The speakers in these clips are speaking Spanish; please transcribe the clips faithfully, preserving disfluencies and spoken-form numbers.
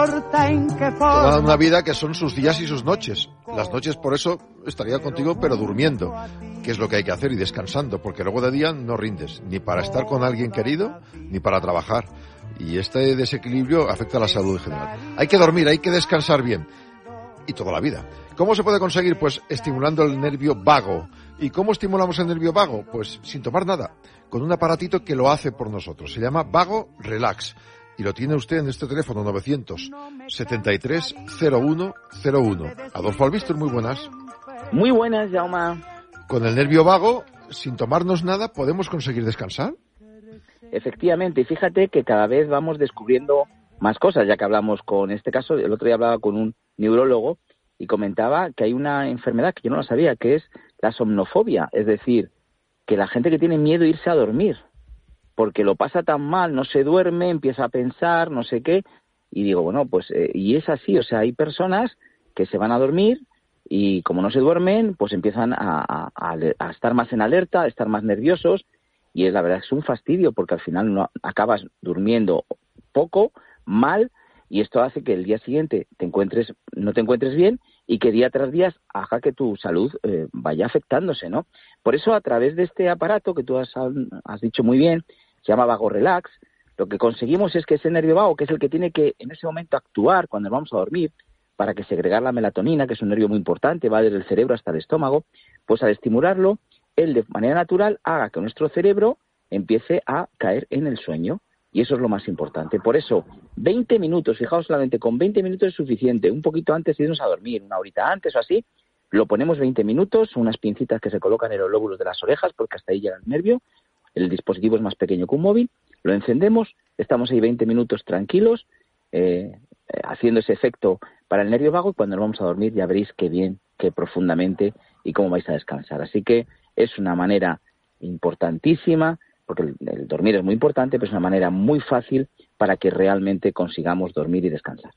Toda una vida que son sus días y sus noches. Las noches, por eso, estaría contigo, pero durmiendo, que es lo que hay que hacer, y descansando, porque luego de día no rindes, ni para estar con alguien querido, ni para trabajar. Y este desequilibrio afecta a la salud en general. Hay que dormir, hay que descansar bien. Y toda la vida. ¿Cómo se puede conseguir? Pues estimulando el nervio vago. ¿Y cómo estimulamos el nervio vago? Pues sin tomar nada, con un aparatito que lo hace por nosotros. Se llama Vago Relax. Y lo tiene usted en este teléfono novecientos setenta y tres cero uno cero uno. Adolfo Albistur, muy buenas. Muy buenas, Jaume. Con el nervio vago, sin tomarnos nada, ¿podemos conseguir descansar? Efectivamente, y fíjate que cada vez vamos descubriendo más cosas, ya que hablamos con este caso, el otro día hablaba con un neurólogo y comentaba que hay una enfermedad que yo no la sabía, que es la somnofobia, es decir, que la gente que tiene miedo a irse a dormir, porque lo pasa tan mal, no se duerme, empieza a pensar, no sé qué, y digo, bueno, pues, eh, y es así, o sea, hay personas que se van a dormir y como no se duermen, pues empiezan a, a, a estar más en alerta, a estar más nerviosos, y es la verdad, es un fastidio, porque al final no acabas durmiendo poco, mal, y esto hace que el día siguiente te encuentres, no te encuentres bien, y que día tras día haga que tu salud eh, vaya afectándose, ¿no? Por eso, a través de este aparato que tú has, has dicho muy bien, se llama Vago Relax, lo que conseguimos es que ese nervio vago, que es el que tiene que en ese momento actuar cuando nos vamos a dormir, para que segregar la melatonina, que es un nervio muy importante, va desde el cerebro hasta el estómago, pues al estimularlo, él de manera natural haga que nuestro cerebro empiece a caer en el sueño. Y eso es lo más importante. Por eso, veinte minutos, fijaos solamente, con veinte minutos es suficiente. Un poquito antes de irnos a dormir, una horita antes o así, lo ponemos veinte minutos, unas pincitas que se colocan en los lóbulos de las orejas, porque hasta ahí llega el nervio. El dispositivo es más pequeño que un móvil. Lo encendemos, estamos ahí veinte minutos tranquilos, eh, haciendo ese efecto para el nervio vago, y cuando nos vamos a dormir ya veréis qué bien, qué profundamente y cómo vais a descansar. Así que es una manera importantísima, porque el, el dormir es muy importante, pero es una manera muy fácil para que realmente consigamos dormir y descansar.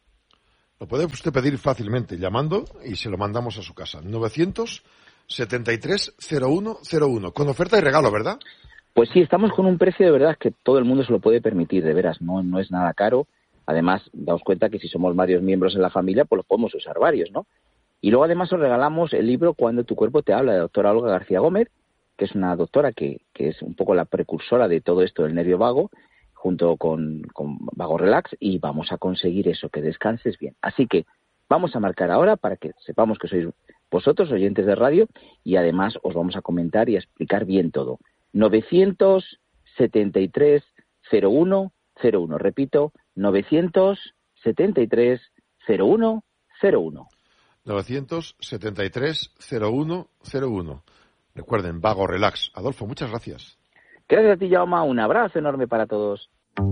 Lo puede usted pedir fácilmente llamando y se lo mandamos a su casa. novecientos setenta y tres cero uno cero uno, con oferta y regalo, ¿verdad? Pues sí, estamos con un precio de verdad que todo el mundo se lo puede permitir, de veras, no, no es nada caro. Además, daos cuenta que si somos varios miembros en la familia, pues los podemos usar varios, ¿no? Y luego además os regalamos el libro Cuando tu cuerpo te habla, de la doctora Olga García Gómez, que es una doctora que, que es un poco la precursora de todo esto del nervio vago, junto con, con Vago Relax, y vamos a conseguir eso, que descanses bien. Así que vamos a marcar ahora para que sepamos que sois vosotros, oyentes de radio, y además os vamos a comentar y a explicar bien todo. novecientos setenta y tres cero uno cero uno, repito, novecientos setenta y tres cero uno cero uno. novecientos setenta y tres cero uno cero uno. Recuerden, Vago Relax. Adolfo, muchas gracias. Gracias a ti, Jaume. Un abrazo enorme para todos.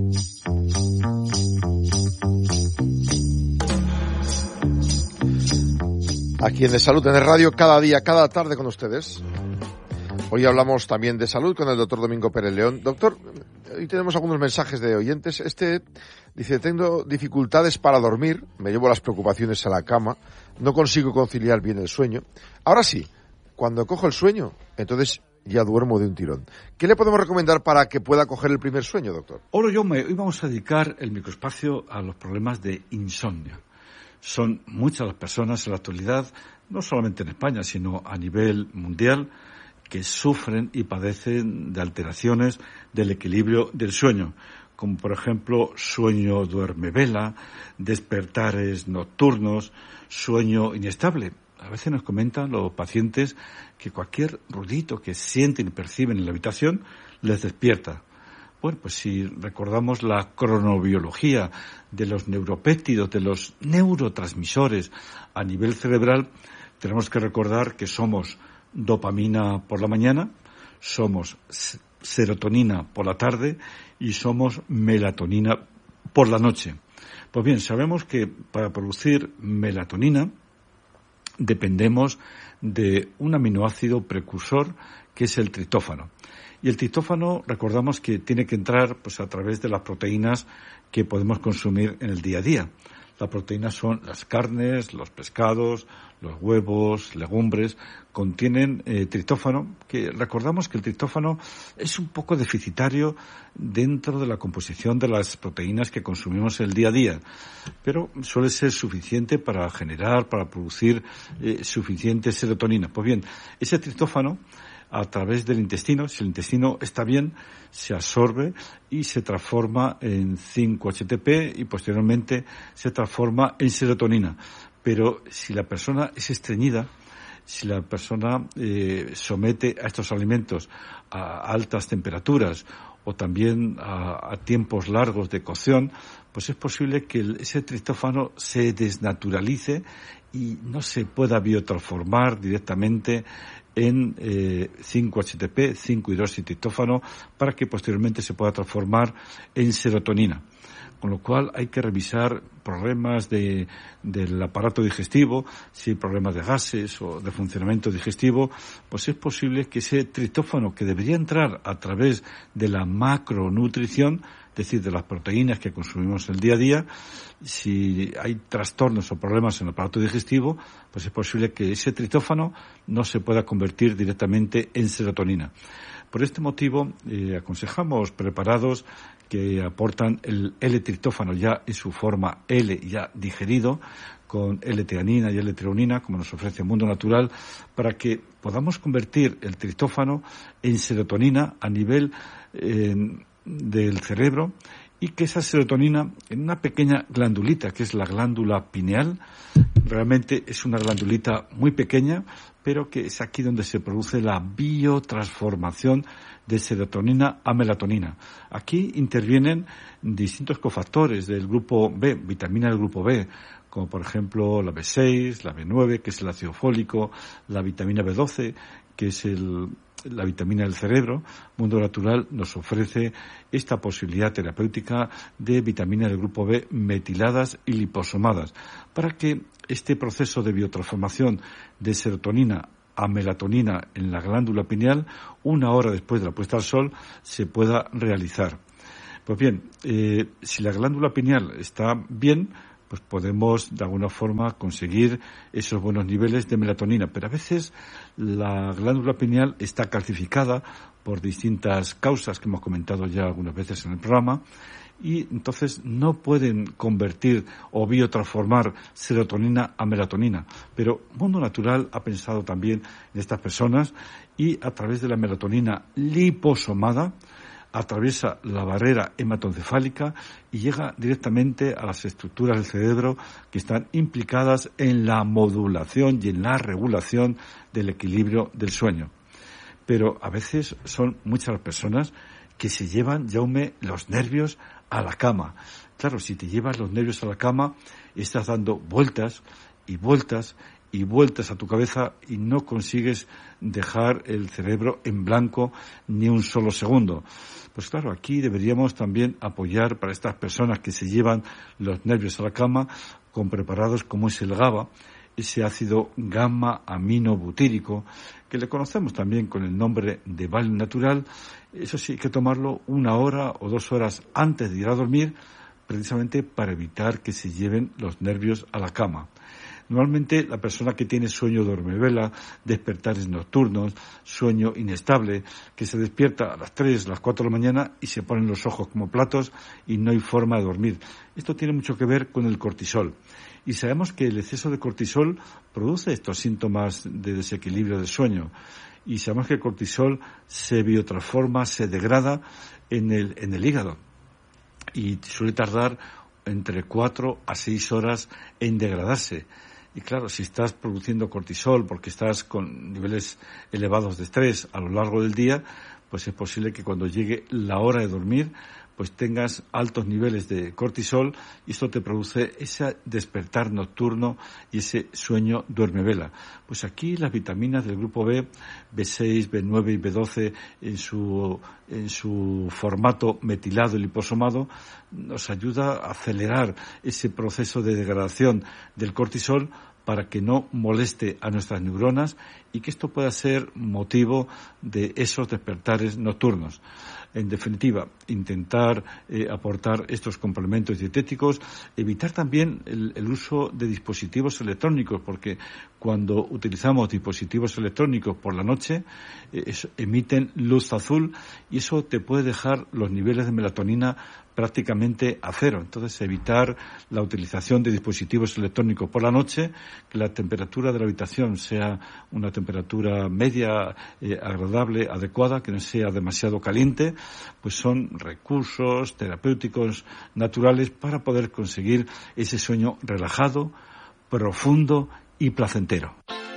Aquí en De Salud en el Radio, cada día, cada tarde con ustedes. Hoy hablamos también de salud con el doctor Domingo Pérez León. Doctor, hoy tenemos algunos mensajes de oyentes. Este dice, tengo dificultades para dormir, me llevo las preocupaciones a la cama, no consigo conciliar bien el sueño. Ahora sí, cuando cojo el sueño, entonces ya duermo de un tirón. ¿Qué le podemos recomendar para que pueda coger el primer sueño, doctor? Hola, yo me, hoy vamos a dedicar el microespacio a los problemas de insomnio. Son muchas las personas en la actualidad, no solamente en España, sino a nivel mundial, que sufren y padecen de alteraciones del equilibrio del sueño, como por ejemplo sueño duerme-vela, despertares nocturnos, sueño inestable. A veces nos comentan los pacientes que cualquier ruidito que sienten y perciben en la habitación les despierta. Bueno, pues si recordamos la cronobiología de los neuropéptidos, de los neurotransmisores a nivel cerebral, tenemos que recordar que somos dopamina por la mañana, somos serotonina por la tarde y somos melatonina por la noche. Pues bien, sabemos que para producir melatonina dependemos de un aminoácido precursor que es el triptófano. Y el triptófano, recordamos que tiene que entrar pues a través de las proteínas que podemos consumir en el día a día. La proteína son las carnes, los pescados, los huevos, legumbres, contienen eh, triptófano, que recordamos que el triptófano es un poco deficitario dentro de la composición de las proteínas que consumimos el día a día, pero suele ser suficiente para generar, para producir eh, suficiente serotonina. Pues bien, ese triptófano, a través del intestino, si el intestino está bien, se absorbe y se transforma en cinco H T P y posteriormente se transforma en serotonina. Pero si la persona es estreñida, si la persona eh, somete a estos alimentos a altas temperaturas o también a, a tiempos largos de cocción, pues es posible que el, ese triptófano se desnaturalice y no se pueda biotransformar directamente en eh, cinco H T P, cinco hidroxitriptófano, para que posteriormente se pueda transformar en serotonina. Con lo cual hay que revisar problemas de, del aparato digestivo, si hay problemas de gases o de funcionamiento digestivo, pues es posible que ese triptófano, que debería entrar a través de la macronutrición, es decir, de las proteínas que consumimos el día a día, si hay trastornos o problemas en el aparato digestivo, pues es posible que ese triptófano no se pueda convertir directamente en serotonina. Por este motivo, eh, aconsejamos preparados que aportan el L-triptófano ya en su forma L, ya digerido, con L-teanina y L-treonina, como nos ofrece Mundo Natural, para que podamos convertir el triptófano en serotonina a nivel eh, del cerebro, y que esa serotonina, en una pequeña glandulita, que es la glándula pineal, realmente es una glandulita muy pequeña, pero que es aquí donde se produce la biotransformación de serotonina a melatonina. Aquí intervienen distintos cofactores del grupo B, vitamina del grupo B, como por ejemplo la B seis, la B nueve, que es el ácido fólico, la vitamina B doce, que es el, la vitamina del cerebro. Mundo Natural nos ofrece esta posibilidad terapéutica de vitaminas del grupo B metiladas y liposomadas, para que este proceso de biotransformación de serotonina a melatonina en la glándula pineal, una hora después de la puesta al sol, se pueda realizar. Pues bien, eh, si la glándula pineal está bien, pues podemos de alguna forma conseguir esos buenos niveles de melatonina. Pero a veces la glándula pineal está calcificada por distintas causas que hemos comentado ya algunas veces en el programa, y entonces no pueden convertir o biotransformar serotonina a melatonina. Pero Mundo Natural ha pensado también en estas personas, y a través de la melatonina liposomada atraviesa la barrera hematoencefálica y llega directamente a las estructuras del cerebro que están implicadas en la modulación y en la regulación del equilibrio del sueño. Pero a veces son muchas las personas que se llevan, Jaume, los nervios a la cama. Claro, si te llevas los nervios a la cama, estás dando vueltas y vueltas y vueltas a tu cabeza y no consigues dejar el cerebro en blanco ni un solo segundo. Pues claro, aquí deberíamos también apoyar para estas personas que se llevan los nervios a la cama con preparados como es el GABA, ese ácido gamma-aminobutírico, que le conocemos también con el nombre de Valium Natural. Eso sí, hay que tomarlo una hora o dos horas antes de ir a dormir, precisamente para evitar que se lleven los nervios a la cama. Normalmente la persona que tiene sueño dormivela, despertares nocturnos, sueño inestable, que se despierta a las tres, las cuatro de la mañana y se ponen los ojos como platos y no hay forma de dormir. Esto tiene mucho que ver con el cortisol. Y sabemos que el exceso de cortisol produce estos síntomas de desequilibrio del sueño. Y sabemos que el cortisol se biotransforma, se degrada en el, en el hígado. Y suele tardar entre cuatro a seis horas en degradarse. Y claro, si estás produciendo cortisol porque estás con niveles elevados de estrés a lo largo del día, pues es posible que cuando llegue la hora de dormir, pues tengas altos niveles de cortisol y esto te produce ese despertar nocturno y ese sueño duermevela. Pues aquí las vitaminas del grupo B, B seis, B nueve y B doce en su, en su formato metilado y liposomado nos ayuda a acelerar ese proceso de degradación del cortisol para que no moleste a nuestras neuronas y que esto pueda ser motivo de esos despertares nocturnos. En definitiva, intentar eh, aportar estos complementos dietéticos, evitar también el, el uso de dispositivos electrónicos, porque cuando utilizamos dispositivos electrónicos por la noche, eh, eso, emiten luz azul y eso te puede dejar los niveles de melatonina prácticamente a cero. Entonces, evitar la utilización de dispositivos electrónicos por la noche, que la temperatura de la habitación sea una temperatura media, eh, agradable, adecuada, que no sea demasiado caliente, pues son recursos terapéuticos naturales para poder conseguir ese sueño relajado, profundo y placentero.